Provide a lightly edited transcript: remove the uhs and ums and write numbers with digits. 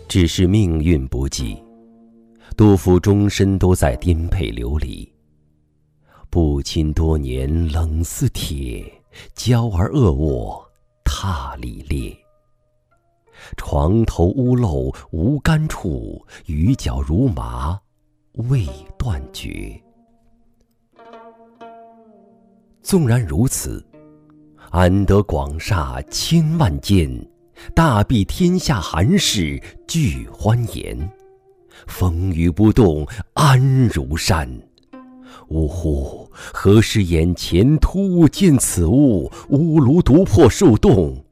只是命运不济，杜甫终身都在颠沛流离。不亲多年冷似铁，娇儿恶卧榻里裂。床头屋漏无干处，雨脚如麻未断绝。纵然如此，安得广厦千万间，大庇天下寒士俱欢颜。风雨不动安如山。呜呼！何时眼前突见此物？屋庐独破树洞，